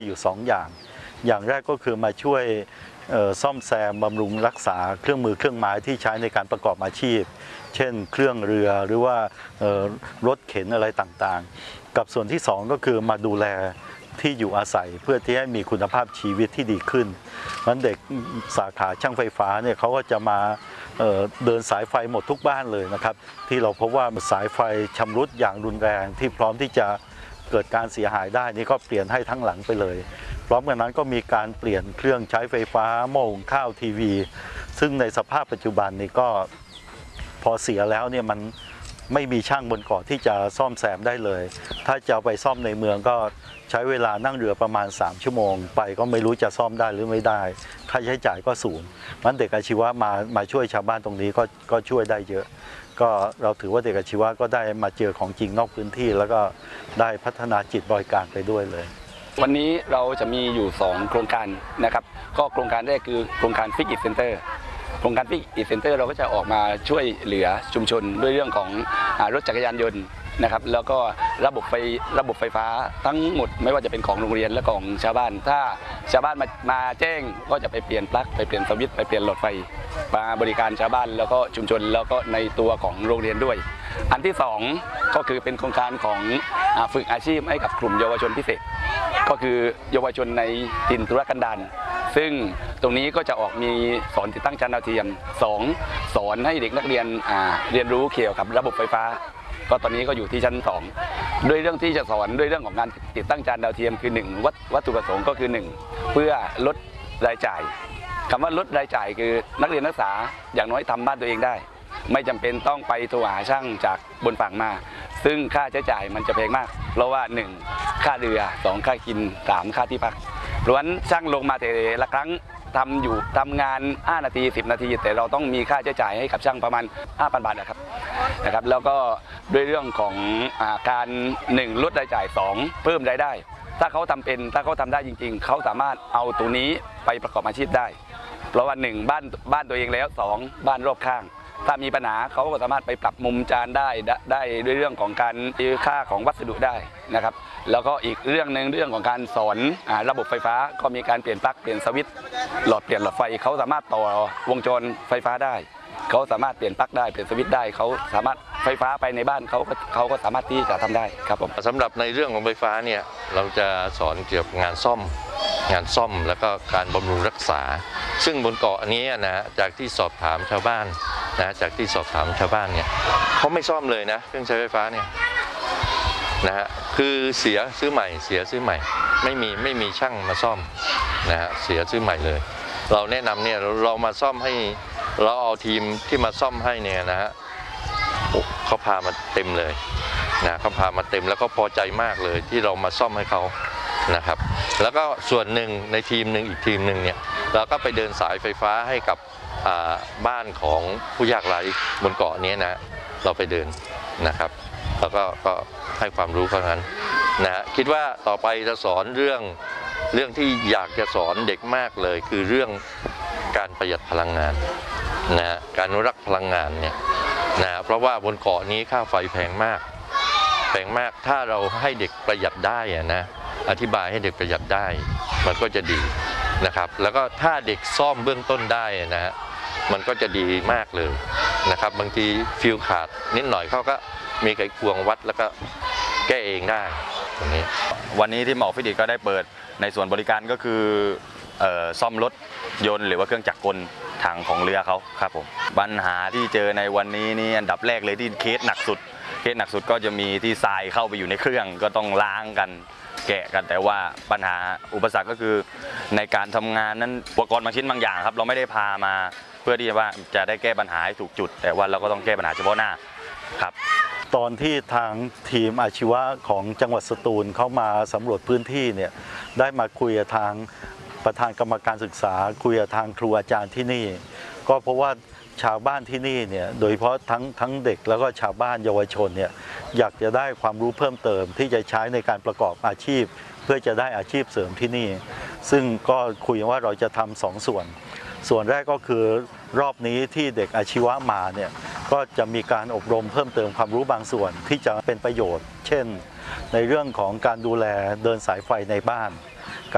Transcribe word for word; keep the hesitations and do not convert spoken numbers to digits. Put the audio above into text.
อยู่สองอย่างอย่างแรกก็คือมาช่วยซ่อมแซมบำรุงรักษาเครื่องมือเครื่องไม้ที่ใช้ในการประกอบอาชีพเช่นเครื่องเรือหรือว่ารถเข็นอะไรต่างๆกับส่วนที่สองก็คือมาดูแลที่อยู่อาศัยเพื่อที่ให้มีคุณภาพชีวิตที่ดีขึ้นนั้นเด็กสาขาช่างไฟฟ้าเนี่ยเขาก็จะมาเดินสายไฟหมดทุกบ้านเลยนะครับที่เราพบว่าสายไฟชำรุดอย่างรุนแรงที่พร้อมที่จะเกิดการเสียหายได้นี่ก็เปลี่ยนให้ทั้งหลังไปเลยพร้อมกันนั้นก็มีการเปลี่ยนเครื่องใช้ไฟฟ้าหม้อหุงข้าวทีวีซึ่งในสภาพปัจจุบันนี้ก็พอเสียแล้วเนี่ยมันไม่มีช่างบนเกาะที่จะซ่อมแซมได้เลยถ้าจะไปซ่อมในเมืองก็ใช้เวลานั่งเรือประมาณสามชั่วโมงไปก็ไม่รู้จะซ่อมได้หรือไม่ได้ค่าใช้จ่ายก็สูงมันเด็กอาชีวะมามาช่วยชาวบ้านตรงนี้ก็ก็ช่วยได้เยอะก็เราถือว่าเด็กอาชีวะก็ได้มาเจอของจริงนอกพื้นที่แล้วก็ได้พัฒนาจิตบริการไปด้วยเลยวันนี้เราจะมีอยู่สองโครงการนะครับก็โครงการแรกคือโครงการฟิกอิทเซ็นเตอร์โครงการฟิกอิทเซ็นเตอร์เราก็จะออกมาช่วยเหลือชุมชนด้วยเรื่องของรถจักรยานยนต์นะครับแล้วก็ระบบไฟระบบไฟฟ้าทั้งหมดไม่ว่าจะเป็นของโรงเรียนและของชาวบ้านถ้าชาวบ้านมามาแจ้งก็จะไปเปลี่ยนปลั๊กไปเปลี่ยนสวิตช์ไปเปลี่ยนหลอดไฟมาบริการชาวบ้านแล้วก็ชุมชนแล้วก็ในตัวของโรงเรียนด้วยอันที่สองก็คือเป็นโครงการของฝึกอาชีพให้กับกลุ่มเยาวชนพิเศษก็คือเยาวชนในถิ่นทุรกันดารซึ่งตรงนี้ก็จะออกมีสอนติดตั้งจานดาวเทียมสองสอนให้เด็กนักเรียนเรียนรู้เกี่ยวกับระบบไฟฟ้าก็ตอนนี้ก็อยู่ที่ชั้นสองด้วยเรื่องที่จะสอนด้วยเรื่องของการติดตั้งจานดาวเทียมคือหนึ่งวัตถุประสงค์ก็คือหนึ่งเพื่อลดรายจ่ายคำว่าลดรายจ่ายคือนักเรียนนักศึกษาอย่างน้อยทำบ้านตัวเองได้ไม่จำเป็นต้องไปโทรหาช่างจากบนฝั่งมาซึ่งค่าใช้จ่ายมันจะแพงมากเพราะว่าหนึ่งค่าเรือสองค่ากินสามค่าที่พักเพราะฉะนั้นช่างลงมาแต่ละครั้งทำอยู่ทำงานห้านาทีสิบนาทีแต่เราต้องมีค่าใช้จ่ายให้กับช่างประมาณ ห้าพัน บาทนะครับนะครับแล้วก็ด้วยเรื่องของการหนึ่งลดรายจ่ายสองเพิ่มรายได้ถ้าเขาทำเป็นถ้าเขาทำได้จริงๆเขาสามารถเอาตรงนี้ไปประกอบอาชีพได้เพราะว่าหนึ่งบ้านบ้านตัวเองแล้วสองบ้านรอบข้างถ้ามีปัญหาเขาก็สามารถไปปรับมุมจานได้ได้ด้วยเรื่องของการค่าของวัสดุได้นะครับแล้วก็อีกเรื่องหนึ่งเรื่องของการสอนระบบไฟฟ้าก็มีการเปลี่ยนปลั๊กเปลี่ยนสวิตช์หลอดเปลี่ยนหลอดไฟเขาสามารถต่อวงจรไฟฟ้าได้เขาสามารถเปลี่ยนปลั๊กได้เปลี่ยนสวิตช์ได้เขาสามารถไฟฟ้าไปในบ้านเขาก็เขาก็สามารถที่จะทำได้ครับผมสำหรับในเรื่องของไฟฟ้าเนี่ยเราจะสอนเกี่ยวกับงานซ่อมงานซ่อมแล้วก็การบำรุงรักษาซึ่งบนเกาะนี้นะจากที่สอบถามชาวบ้านนะจากที่สอบถามชาวบ้านเนี่ยเขาไม่ซ่อมเลยนะเครื่องใช้ไฟฟ้าเนี่ยนะฮะคือเสียซื้อใหม่เสียซื้อใหม่ไม่มีไม่มีช่างมาซ่อมนะฮะเสียซื้อใหม่เลยเราแนะนำเนี่ยเรามาซ่อมให้เราเอาทีมที่มาซ่อมให้เนี่ยนะฮะเขาพามาเต็มเลยนะเขาพามาเต็มแล้วก็พอใจมากเลยที่เรามาซ่อมให้เขานะครับแล้วก็ส่วนหนึ่งในทีมหนึ่งอีกทีมหนึ่งเนี่ยเราก็ไปเดินสายไฟฟ้าให้กับบ้านของผู้ยากไร้บนเกาะนี้นะเราไปเดินนะครับแล้วก็ก็ให้ความรู้เท่านั้นนะคิดว่าต่อไปจะสอนเรื่องเรื่องที่อยากจะสอนเด็กมากเลยคือเรื่องการประหยัดพลังงานนะการอนุรักษ์พลังงานเนี่ยนะเพราะว่าบนเกาะนี้ค่าไฟแพงมากแพงมากถ้าเราให้เด็กประหยัดได้นะอธิบายให้เด็กประหยัดได้มันก็จะดีนะครับแล้วก็ถ้าเด็กซ่อมเบื้องต้นได้นะฮะมันก็จะดีมากเลยนะครับบางทีฟิวขาดนิดหน่อยเขาก็มีไขควงวัดแล้วก็แก้เองได้ตรงนี้วันนี้ที่หมอฟิดิกก็ได้เปิดในส่วนบริการก็คือซ่อมรถยนต์หรือว่าเครื่องจักรกลถังของเรือเขาครับผมปัญหาที่เจอในวันนี้นี่อันดับแรกเลยที่เคสหนักสุดเคสหนักสุดก็จะมีที่ทรายเข้าไปอยู่ในเครื่องก็ต้องล้างกันแกะกันแต่ว่าปัญหาอุปสรรคก็คือในการทำงานนั้นอุปกรณ์บางชิ้นบางอย่างครับเราไม่ได้พามาเพื่อที่ว่าจะได้แก้ปัญหาให้ถูกจุดแต่ว่าเราก็ต้องแก้ปัญหาเฉพาะหน้าครับตอนที่ทางทีมอาชีวะของจังหวัดสตูลเข้ามาสำรวจพื้นที่เนี่ยได้มาคุยกับทางประธานกรรมการศึกษาคุยกับทางครูอาจารย์ที่นี่ก็เพราะว่าชาวบ้านที่นี่เนี่ยโดยเฉพาะทั้งทั้งเด็กแล้วก็ชาวบ้านเยาวชนเนี่ยอยากจะได้ความรู้เพิ่มเติมที่จะใช้ในการประกอบอาชีพเพื่อจะได้อาชีพเสริมที่นี่ซึ่งก็คุยว่าเราจะทำสองส่วนส่วนแรกก็คือรอบนี้ที่เด็กอาชีวะมาเนี่ยก็จะมีการอบรมเพิ่มเติมความรู้บางส่วนที่จะเป็นประโยชน์เช่นในเรื่องของการดูแลเดินสายไฟในบ้าน